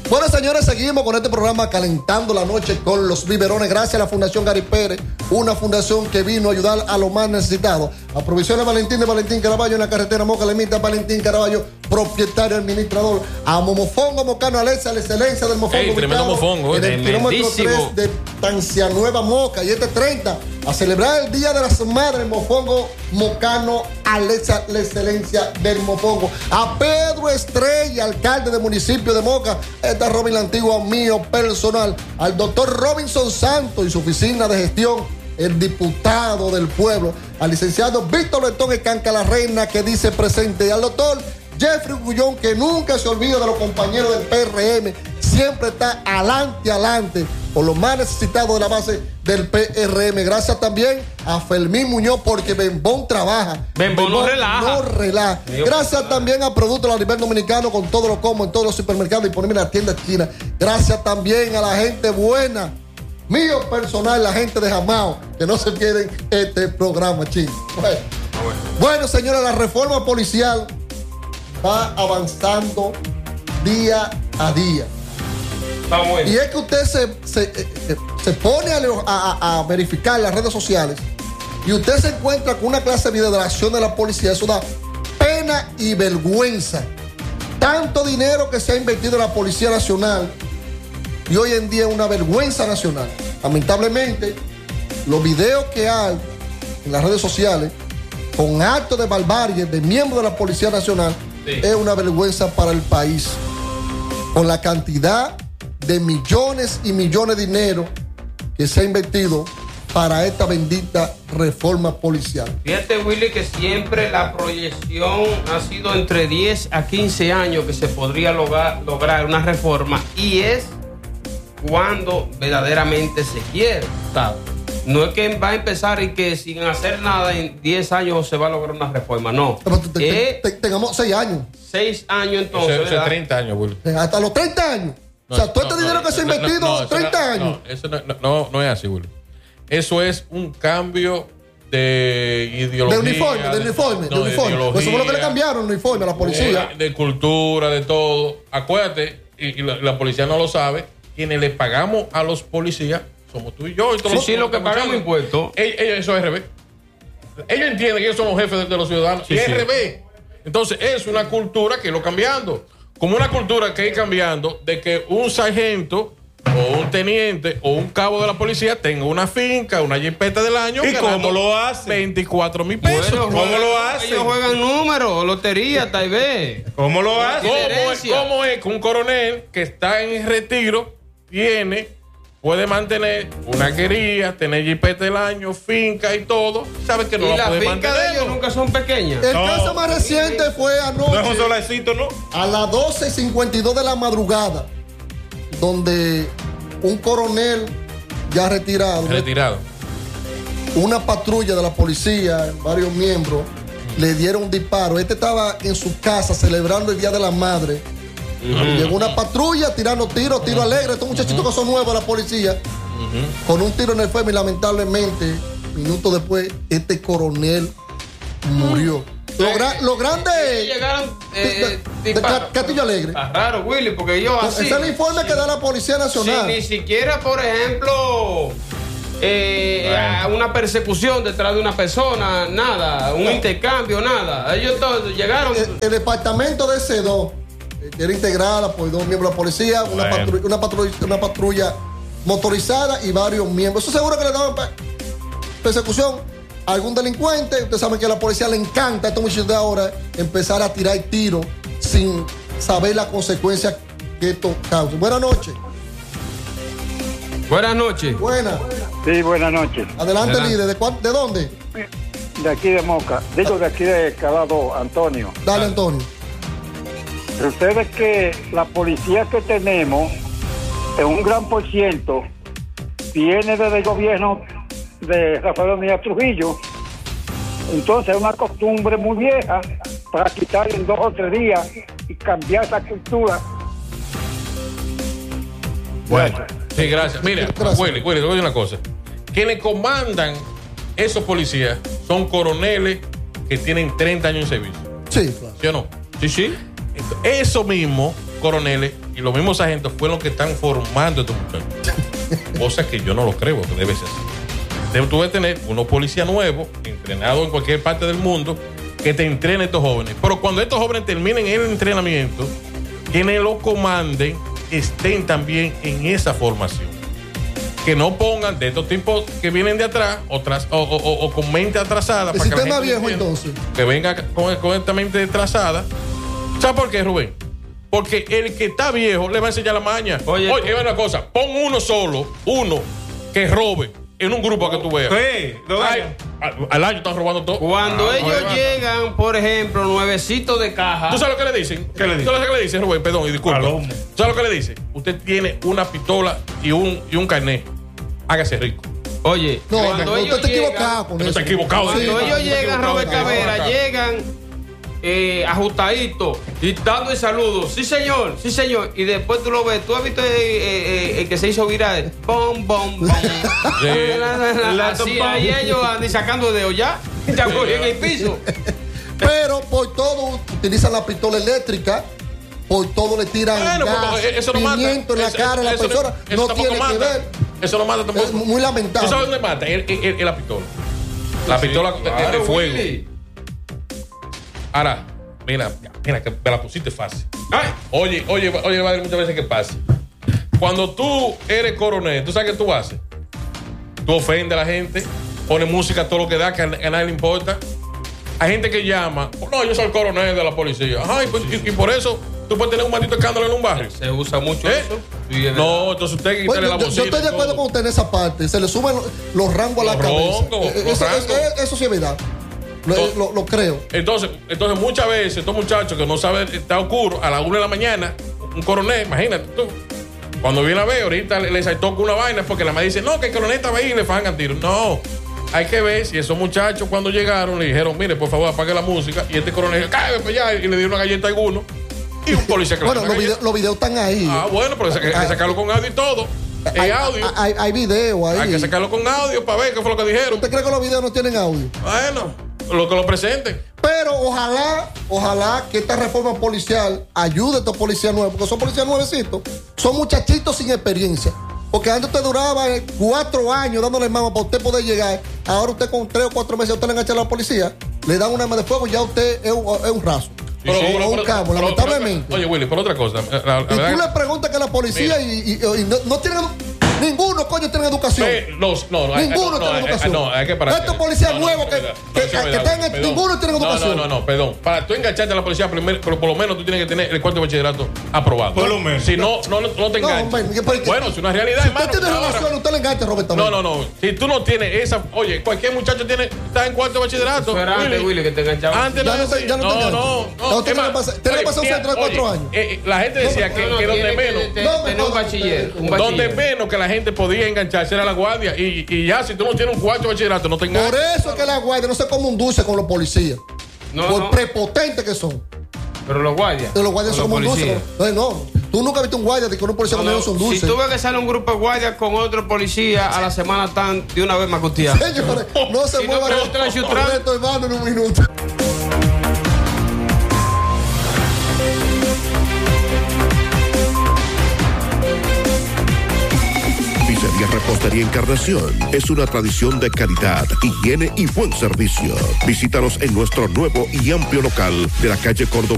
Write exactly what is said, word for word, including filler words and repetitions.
Bueno, señores, seguimos con este programa Calentando la Noche con los biberones. Gracias a la Fundación Gary Pérez, una fundación que vino a ayudar a los más necesitados. A Provisiones Valentín de Valentín Caraballo en la carretera Moca Lemita, Valentín Caraballo, propietario, administrador. A Momofongo Mocano Alexa, la excelencia del mofongo. Ey, tremendo mofongo, en el kilómetro tres de Tancia Nueva Moca. Y este treinta, a celebrar el Día de las Madres, Mofongo Mocano Alexa, la excelencia del mofongo. A Pedro Estrella, alcalde del municipio de Moca. Esta es Robin, la antigua mío personal. Al doctor Robinson Santos y su oficina de gestión, el diputado del pueblo. Al licenciado Víctor Letón Escanca la Reina, que dice presente. Y al doctor Jeffrey Gullón, que nunca se olvida de los compañeros del P R M. Siempre está adelante, adelante, por los más necesitados de la base del P R M. Gracias también a Fermín Muñoz, porque Bembón trabaja. Bembón no relaja. No relaja. Gracias también a Productos a nivel dominicano, con todo lo como en todos los supermercados disponibles en las tiendas chinas. Gracias también a la gente buena, mío personal, la gente de Jamao, que no se pierden este programa, chicos. Bueno, bueno, señores, la reforma policial va avanzando día a día. Bueno. Y es que usted se, se, se pone a, a, a verificar las redes sociales y usted se encuentra con una clase de video de la acción de la policía. Eso da pena y vergüenza. Tanto dinero que se ha invertido en la Policía Nacional y hoy en día es una vergüenza nacional. Lamentablemente, los videos que hay en las redes sociales con actos de barbarie de miembros de la Policía Nacional, sí, es una vergüenza para el país. Con la cantidad de millones y millones de dinero que se ha invertido para esta bendita reforma policial. Fíjate, Willy, que siempre la proyección ha sido entre diez a quince años que se podría lograr, lograr una reforma, y es cuando verdaderamente se quiere. No es que va a empezar y que sin hacer nada en diez años se va a lograr una reforma, no. Pero te, te, eh, te, tengamos seis años. seis años entonces. Eso es treinta años, Willy. Hasta los treinta años. No, o sea, todo no, este no, dinero que no, se ha invertido, no, no, treinta no, años. No, eso no, no, no es así, Willy. Eso es un cambio de ideología. De uniforme, de, de uniforme, no, de uniforme. De pues eso fue lo que le cambiaron el uniforme a la policía. De, de cultura, de todo. Acuérdate, y, y la, la policía no lo sabe, quienes le pagamos a los policías somos tú y yo. Y todos sí, los, sí, lo que pagamos impuestos. Ellos, eso es R B. Ellos entienden que ellos somos jefes de, de los ciudadanos. Sí, y sí. R B. Entonces, es una cultura que lo cambiando. Como una cultura que ir cambiando de que un sargento o un teniente o un cabo de la policía tenga una finca, una jipeta del año. ¿Y cómo lo hace? veinticuatro mil pesos. Bueno, ¿Cómo juegan, lo hace? Ellos juegan números, lotería, tal vez. ¿Cómo lo hace? ¿Cómo es, ¿Cómo es que un coronel que está en retiro tiene, puede mantener una quería, tener jipeta del año, finca y todo? ¿Sabe que no y la las puede fincas de ellos nunca son pequeñas? El no. caso más reciente fue anoche. No es un solecito, ¿no? A las doce y cincuenta y dos de la madrugada, donde un coronel ya retirado, retirado, una patrulla de la policía, varios miembros, uh-huh, le dieron un disparo. Este estaba en su casa celebrando el Día de la Madre. Uh-huh. Llegó una patrulla tirando tiros, tiro uh-huh, alegre. Estos muchachitos, uh-huh, que son nuevos de la policía, uh-huh, con un tiro en el fémur, y lamentablemente, minutos después, este coronel murió. Lo, gra- lo grande es. Llegaron eh, de, de, de Castillo Alegre. Está raro, Willy, porque ellos así. Ese es el informe, sí, que da la Policía Nacional. Sí, ni siquiera, por ejemplo, eh, bueno, una persecución detrás de una persona, nada, un no. intercambio, nada. Ellos todos llegaron. El, el departamento de C dos, que era integrada por dos miembros de la policía, bueno, una, patrulla, una, patrulla, una patrulla motorizada y varios miembros. Eso seguro que le daban persecución a algún delincuente. Ustedes saben que a la policía le encanta a estos muchachos de ahora empezar a tirar tiros sin saber las consecuencias que esto causa. Buenas noches. Buenas noches. Buenas. Sí, buenas noches. Adelante, Adelante. líder. ¿De, cuál, ¿De dónde? De aquí de Moca. Digo, de aquí de Calado, Antonio. Dale, Antonio. Ustedes que la policía que tenemos, en un gran por ciento, viene desde el gobierno de Rafael Díaz Trujillo. Entonces es una costumbre muy vieja para quitar en dos o tres días y cambiar esa cultura. Bueno, sí, gracias. Mira, Willy, Willy, te voy a decir una cosa. Quienes comandan esos policías son coroneles que tienen treinta años en servicio. Sí, claro. ¿Sí o no? Sí, sí. Eso mismo, coroneles, y los mismos agentes fueron los que están formando a estos muchachos. Cosa que yo no lo creo que debe ser así. Debe, tú debes tener unos policías nuevos, entrenados en cualquier parte del mundo, que te entrenen a estos jóvenes. Pero cuando estos jóvenes terminen el entrenamiento, quienes los comanden estén también en esa formación. Que no pongan de estos tipos que vienen de atrás o, tras, o, o, o, o con mente atrasada. El para sistema que la gente viejo, entienda, entonces. Que venga con, con esta mente atrasada. ¿Sabes por qué, Rubén? Porque el que está viejo le va a enseñar la maña. Oye, Oye, es una cosa, pon uno solo, uno que robe en un grupo que tú veas. Sí, lo Ay, dañan. al, al año están robando todo. Cuando Ah, ellos no, llegan, por ejemplo, nuevecitos de caja. ¿Tú sabes lo que le dicen? ¿Qué le dicen? ¿Tú sabes lo que le dicen, Rubén? Perdón, y disculpa. Palomo. ¿Tú sabes lo que le dicen? Usted tiene una pistola y un, y un carnet. Hágase rico. Oye, No, cuando no, ellos usted está llegan, equivocado con Usted eso. está equivocado. cuando Sí, ellos está llegan, equivocado, Robert está Cavera, equivocado. llegan eh, ajustaditos y dando el saludo. Sí, señor, sí, señor. Y después tú lo ves. ¿Tú has visto eh, eh, el que se hizo viral? Bom, bom, bom. Sí. Así, ahí ellos andan sacando dedos ya. Ya corrí en el piso. Pero por todo utilizan la pistola eléctrica, por todo le tiran Bueno, gas, pues, eso no mata. pimiento en la Eso- cara a la eso- persona. eso No tampoco tiene que mata. ver. Eso no mata tampoco. Es muy lamentable. ¿Tú sabes dónde mata? En, en- en- en la pistola. La pistola de- de, Claro, fuego. Willy. Ahora, mira, mira, que me la pusiste fácil. Ay, Oye, oye, oye, va a haber muchas veces que pasa. Cuando tú eres coronel, ¿tú sabes qué tú haces? Tú ofendes a la gente, pones música, todo lo que da, que a, a nadie le importa. Hay gente que llama, no, yo soy el coronel de la policía. Ay, pues, y, y por eso tú puedes tener un maldito escándalo en un barrio. se usa mucho ¿Eh? eso. Sí, es No, entonces usted hay que Oye, quitarle la yo, yo bocina. estoy de y acuerdo todo. con usted en esa parte. Se le suben los, los rangos a la Los cabeza. rangos, Eh, los eso, rangos. eso- eso sí es verdad. Lo, Todo- lo- lo creo. Entonces, entonces muchas veces estos muchachos que no saben, está oscuro, a las una de la mañana, un coronel, imagínate tú. Cuando viene a ver, ahorita le, le saltó con una vaina porque la madre dice, no, que el coronel estaba ahí y le fajan tiros. No, hay que ver si esos muchachos cuando llegaron le dijeron, mire, por favor, apague la música. Y este coronel, cállate para allá, y le dieron una galleta a alguno. Y un policía que le Bueno, dio los, una video- galleta. los videos están ahí. Ah, bueno, pero hay que hay que sacarlo con audio y todo. hay, En audio. hay, hay video ahí. Hay que sacarlo con audio para ver qué fue lo que dijeron. ¿Usted cree que los videos no tienen audio? Bueno, lo que lo presenten. Pero ojalá, ojalá que esta reforma policial ayude a estos policías nuevos, porque son policías nuevecitos, son muchachitos sin experiencia. Porque antes usted duraba eh, cuatro años dándole mama para usted poder llegar. Ahora usted con tres o cuatro meses usted le engancha a la policía, le dan una arma de fuego y ya usted es un, es un raso. Pero- o pero- un pero- cabo, pero- lamentablemente. pero- Oye, Willy, por otra cosa. La, la y tú verdad- le preguntas que la policía y, y- y no, no tienen, ninguno coño tiene educación. Ve, los- no, no, hay- Ninguno no, tiene hay- educación. No, hay que parar. Estos policías No, no, nuevos no, que- no, que- no, no, que no, tengan- perdón. ninguno tiene educación. No, no, no, perdón. Para tú engancharte a la policía, primero, pero por lo menos tú tienes que tener el cuarto de bachillerato aprobado. Por lo menos. Si no, no, no, no te No, enganchas. hombre, ¿por qué? Bueno, es una realidad, Si hermano. usted tiene Ahora- relación, usted le engancha, Roberto. No, no, no. Si tú no tienes esa. Oye, cualquier muchacho tiene, está en cuarto de bachillerato. Eso era antes, Willy, que te enganchaban. Antes Ya no, no te- era ya no así. te no, enganchas. no, No, no. usted Es tiene más, que pasar- tiene que oye, pasar un mira, centro de cuatro oye, años. eh, eh, la gente decía que, No, no, que donde tiene que menos. te- No, tener no, un bachiller. Un Donde bachiller. menos que la gente podía engancharse era la guardia. Y, y ya, si tú no tienes un cuarto de bachillerato, no te Por enganchas. eso es que la guardia no se come un dulce con los policías. No, por no. prepotentes que son. Pero los guardias. De los guardias o son como un dulce. policías. con- No, no. Tú nunca has visto un guardia de que un policía No, comiendo no, un dulce. si tú ves que sale un grupo de guardias con otro policía, a la semana están de una vez macuteados. Señores, no se Si no, muevan pregúntale a Chutran. Roberto, hermano, en un minuto. Pizzería Repostería Encarnación es una tradición de calidad, higiene y buen servicio. Visítanos en nuestro nuevo y amplio local de la calle Córdoba